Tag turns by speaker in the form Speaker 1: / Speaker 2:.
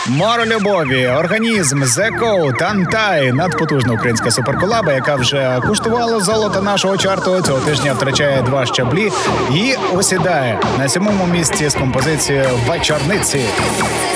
Speaker 1: Море любові, організм, The Code, Антай, надпотужна українська суперколаба, яка вже куштувала золото нашого чарту, цього тижня втрачає 2 щаблі і осідає на 7-му місці з композицією «Вечорниці».